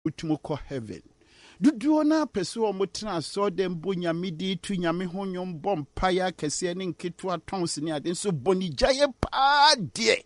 utumoko heaven. Duduo na pese o motena so dem bo nyame di tu nyame ho nwom bom paya kese ne nketo atons ne ade so boni jaye pa de.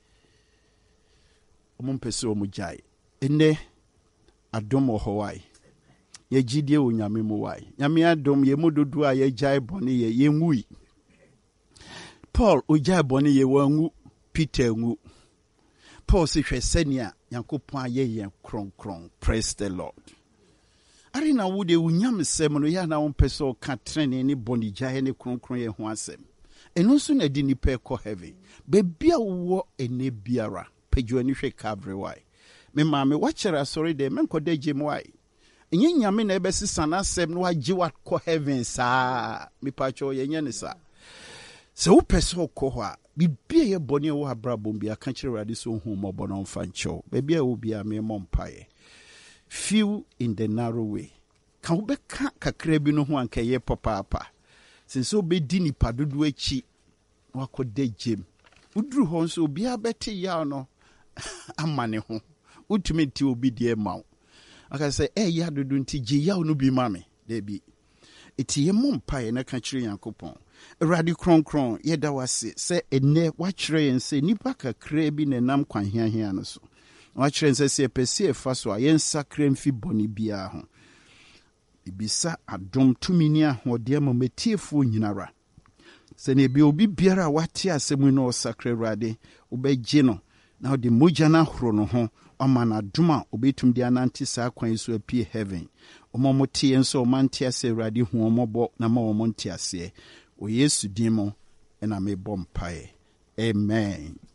Omum pese o mujaye. Ene adom wo howai. Ye gidie o nyame mu wai. Nyame adom ye mododu a ye jaye boni ye nwui. Paul o jaye boni ye wangu, Peter ngu. Paul se hwe senia Yankopon aye yen kron. Praise the Lord. Ari na wo de unyam sem no ya na wo pese o ka trene ne boni jaye ne kron ye ho asem. Eno nso na di nipa ekọ heaven. Be bia wo ene biara pejo ani hwe Calvary wai. Me maame wachere sorry de menkode gem wai. Enye nyame na ebesisa na asem no agye wakọ heaven saa. Me pacho ye nya ne sa. Se wo pese okọ ho a bibia ye boni wo abrabom bia ka kire rade so hu mo bono mfa ncho. Be bia wo bia me mompae. Few in the narrow way. Kan wo beka kakra bi no ho anka ye papa. Since obe di nipa dodo echi wakode gem. Udru ho nso bia beti ya no amane ho. Utumi ti obi die mawo. Aka say ya dodo nti je ya no bi mame. There be. Eti ye mompae na ka kire Yankopon. Erade kronkron ye da wase se ene wachire yen se nipa kakra bi ne nam kwan hia no so. Wachire yen se pese efa so a yen sakra mfi boni bia ho. Ibisa adom tumini ahode amametiefo nyinara. Se ne bi obi biara wate asemu no sakra Erade obegye no na ode mogya na horo no ho amana duma obetum dia nanti sa kwan so apie heaven. Omomote enso omantia se Erade hu omobo na ma omontia se o Yesu dimo ena me bompae. Amen.